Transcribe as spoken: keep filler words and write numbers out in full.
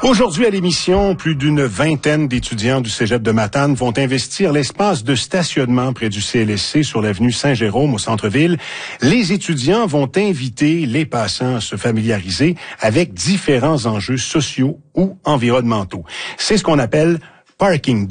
Aujourd'hui à l'émission, plus d'une vingtaine d'étudiants du Cégep de Matane vont investir l'espace de stationnement près du C L S C sur l'avenue Saint-Jérôme au centre-ville. Les étudiants vont inviter les passants à se familiariser avec différents enjeux sociaux ou environnementaux. C'est ce qu'on appelle Parking Day.